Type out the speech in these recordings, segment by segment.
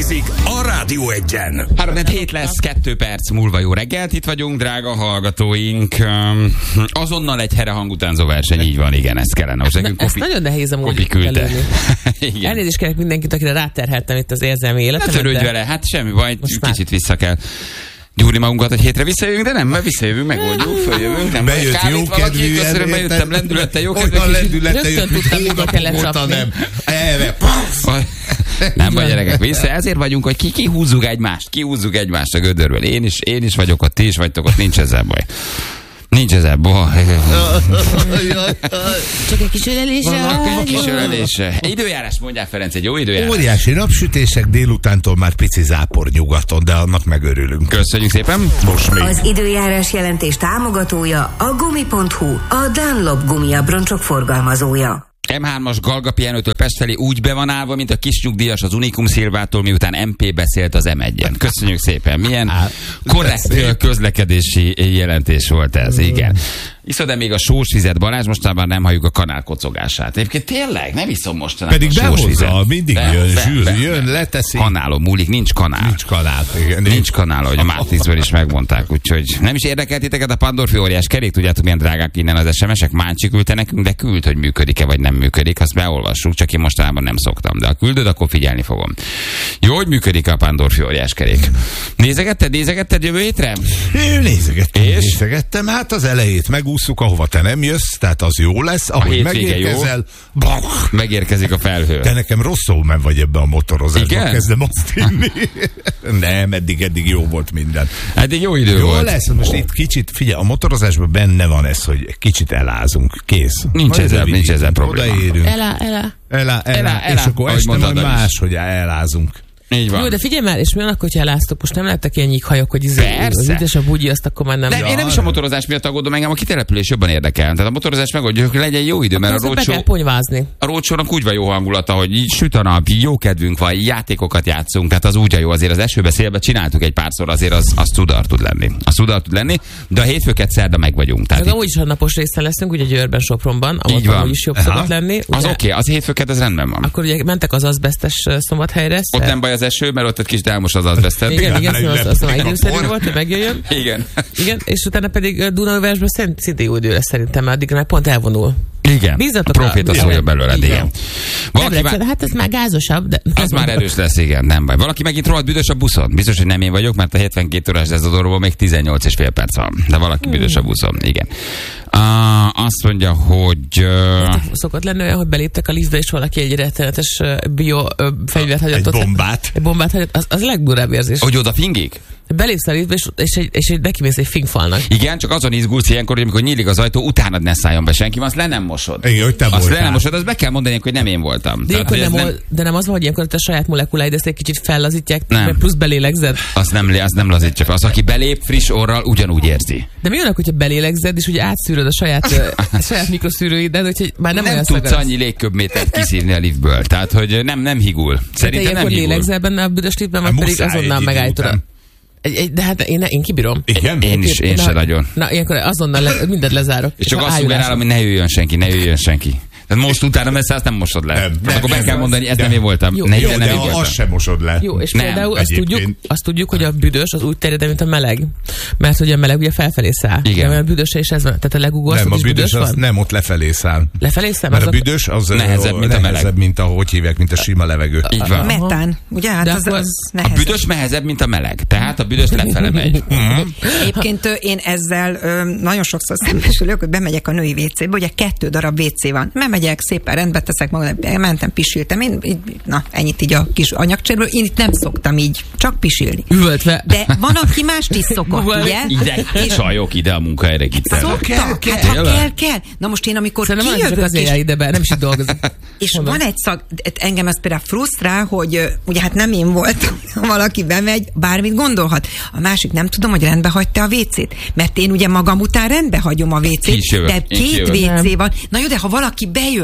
Reggelizik a Rádió Egyen. 3-7 lesz, 2 perc múlva jó reggelt. Itt vagyunk, drága hallgatóink. Azonnal egy herehang utánzó verseny, így van, igen, ez kellene. Ezt nagyon nehéz amúgy előni. Elnézést kérek mindenkit, akire ráterheltem itt az érzelmi életemet. Ne törődj vele, hát semmi baj, kicsit vissza kell gyúrni magunkat, hogy hétre visszajövünk, de nem, mert visszajövünk, megoldjuk, följövünk. Nem bejött jókedvű, köszönöm, bejöttem, lendülettel, jókedvű. Olyan lendülettel jött, hónapok óta nem. Nem vagy gyerekek, vissza, ezért vagyunk, hogy kihúzzuk egymást a gödörből. Én is vagyok ott, ti is vagytok ott, nincs ezzel baj. Nincs ezzel baj. Csak egy kis ölelése. Időjárás, mondjál Ferenc, egy jó időjárás. Óriási napsütések, délutántól már pici zápor nyugaton, de annak megörülünk. Köszönjük szépen. Most még. Az időjárás jelentés támogatója a Gumi.hu, a Dunlop gumiabroncsok forgalmazója. M3-as Galga Pihenőtől Pest felé úgy be van állva, mint a kisnyugdíjas az Unikum Szilvától, miután MP beszélt az M1-en. Köszönjük szépen. Milyen korrekt közlekedési jelentés volt ez, igen. Iszod még a sós vizet, Balázs, mostanában nem halljuk a kanál kocogását. Egyébként tényleg, nem iszom mostanában pedig a sós vizet. Mindig jön, leteszi. Kanálon múlik, nincs kanál. Nincs kanál, ahogy a Mártízből is megmondták, úgyhogy nem is érdekelt titeket a Pandorfi óriás kerék, tudjátok milyen drágák innen az SMS-ek, Máncsi küldte nekünk, de küld, hogy működik-e vagy nem működik, azt beolvassuk, csak én mostanában nem szoktam, de ha küldöd, akkor figyelni fogom. Jó, hogy működik a Pandorfi óriás kerék. Nézegetted jövő hétre? Nézegettem, hát az elejét megúszuk, ahova te nem jössz, tehát az jó lesz, ahogy megérkezel. Megérkezik a felhő. Te nekem rosszul men vagy ebbe a motorozásba, kezdem azt hinni. Nem, eddig jó volt minden. Eddig jó idő jó volt. Lesz, most itt kicsit, figyelj, a motorozásban benne van ez, hogy kicsit elázunk, kész. Nincs ezzel probléma. Odaérünk. Ela. És akkor este majd más, hogy elázunk. Így van. Jó, de figyelj már, és mi annak, hogyha eláztok, most nem lettek ilyen nyíkhajok, hogy az üdes a bugyi, azt akkor már nem. De én nem is a motorozás miatt aggódom, engem a kitelepülés jobban érdekel. Tehát a motorozás megoldja, hogy legyen jó idő, mert a roadshow-nak úgy van jó hangulata, hogy így süt a nap, jó kedvünk van, játékokat játszunk, tehát az úgy jó, azért az esőbe, szélbe csináltuk egy párszor, azért az tudar tud lenni. De a hétfőket szerda meg vagyunk. Tehát amúgy is a napos részen leszünk, ugye Győrben, Sopronban, ahol is jobb szokott lenni. Az oké, az hétfőket ez rendben van. Akkor ugye mentek az azbesztes Szombathelyre. Ott nem baj az eső, mert ott egy kis elmos az azbesztet. Igen, azt már időszerű volt, hogy megjöjjön. Igen, és utána pedig Dunaújvárosban szintén jó idő lesz szerintem, mert addigra már pont elvonul. Igen, bízzatok a proféta szólja belőled, igen. Hát ez már gázosabb, de... Az már erős lesz, igen, nem baj. Valaki megint rohadt büdös a buszon. Biztos, hogy nem én vagyok, mert a 72 órás Dezodorból még 18,5 perc van. De valaki büdös a buszon, igen. Azt mondja, hogy... Szokott lenni olyan, hogy beléptek a liftbe, és valaki egy rettenetes biofegyvert hagyott. Egy bombát hagyott. Az a legdurább érzés. Hogy oda fingik? Belépsz a liftbe, és nekimész egy fingfalnak. Igen, csak azon izgulsz ilyenkor, hogy amikor nyílik az ajtó, utánad ne szálljon be senki, azt le nem mosod. Igen, hogy te azt voltál. le nem mosod, azt be kell mondani, hogy nem én voltam. De, de nem az van, hogy ilyenkor a saját molekuláid ezt egy kicsit fellazítják, mert plusz belélegzed. Az nem lazítja. Az, aki belép friss orral, ugyanúgy érzi. De mi annak, hogyha belélegzed, és ugye átszűröd a saját mikroszűrőidet, úgyhogy már nem olyan tudsz annyi légköbmétert kiszívni a liftből. Tehát, hogy nem higul. Szerintem nem higul. Lélegzel benne a büdös liftben, vagy pedig azonnal megállítod. De hát én kibírom. Igen? Én sem nagyon. Na, ilyenkor azonnal mindent lezárok. És csak azt szugerálom, hogy ne jöjjön senki. Tehát most utána messze, azt nem mosod le. Nem, akkor be kell mondani, ez nem én voltam. Jó, de azt sem mosod le. Jó, és például azt tudjuk, hogy a büdös az úgy terjed, mint a meleg. Mert hogy a meleg ugye felfelé száll. Igen. Mert a büdös és ez van. Tehát a legugó nem, a büdös az nem, ott lefelé száll. Lefelé száll? Mert a büdös az nehezebb, mint a meleg. Nehezebb, mint ahogy hívják, mint a sima levegő. Így van. Metán, ugye? Hát az a büdös nehezebb, mint a meleg. Tehát a büdös lefele megy. Egyébként én ezzel nagyon sokszor szembesülök, hogy bemegyek a női WC-be, ugye 2 darab WC van. Bemegyek, szépen rendbe teszek magam, mentem, pisiltem. Ennyit így a kis anyagcserből. Én itt nem szoktam így, csak pisilni. Üvöltve. De van, aki mást is szokott, ugye? Csajok ide a munkahelyre itt. Szoktak, hát ha kell. Na most én, amikor kijövök, azért ide be, nem is itt dolgozik. És mondom. Van egy szak, engem ez például frusztrál, hogy ugye hát nem én voltam, valaki bemegy, bármit gondolhat. A másik nem tudom, hogy rendbe hagyta a WC-t. Mert én ugye magam után rendbe hagyom a WC-t, de 2 WC van. Na jó, de ha valaki bejön,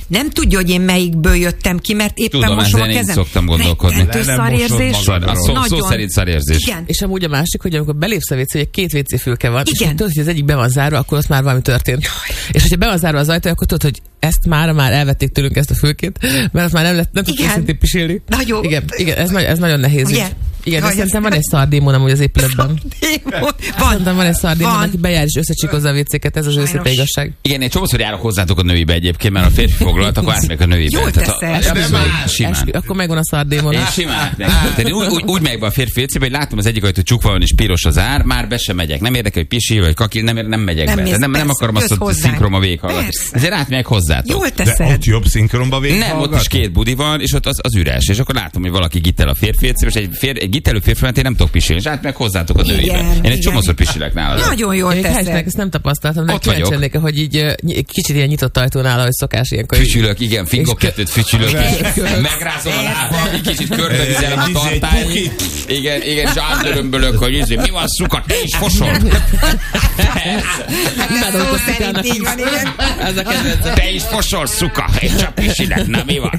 nem tudja, hogy én melyikből jöttem ki, mert éppen tudom, mosom a kezem. kezem. Szoktam gondolkodni. Szarérzés. Szó szerint szarérzés. Igen. És amúgy a másik, hogy amikor belépsz a WC, hogy 2 WC fülke van, Igen. és tudod, hogy az egyik be van zárva, akkor ott már valami történt. És hogyha be van zárva az ajtó, akkor tudod, hogy ezt már elvették tőlünk ezt a fülkét, mert azt már nem tudsz őszintén pisilni. Nagyon. Igen, ez nagyon nehéz. Ugye? Igen, és szerintem van egy szardémon amúgy az épületben. Szerintem van egy szardémon, aki bejár és összecsikozza a WC-ket, ez az őszinte igazság. Igen, én csomószor járok hozzátok a nőibe egyébként, mert a férfi foglalt, akkor átmegyek a nőibe. Jól Simán. Akkor megvan a szardémon. Én simán. Úgy megyek be a férfi WC-be, hogy látom az egyik ajtó csukva van és piros az ár, már be sem megyek. Nem érdekel, hogy pisil vagy kakil, nem megyek be. Nem akarom azt, hogy szinkronba végighallgatni. Ezért átmegyek hozzátok. Jól teszed. De ott jobb szinkronba végighallgatni? Nem, ott is 2 budi van, és ott az üres. És akkor látom, hogy valaki gitel a férfi WC-be, és egy gitelő férfi, én nem tudok pisilni, és átmegyek hozzátok a nőibe. Én egy csomószor pisilek nálad. Nagyon jól teszed. Ezt nem tapasztaltam, de kíváncsi lennék, hogy így kicsit ilyen nyitott ajtónál, ahogy szokás ilyenkor. Fütyülök, igen, fingok 2-t fütyülök, megrázom a lábam, kicsit körbevizelem a tartályt. Igen, és átörömbölök, hogy mi van, szuka, te is fosol. Szó szerint így van, igen. Ez a kedvencem. Te is fosol, szuka, és csak pisilek, na mi van?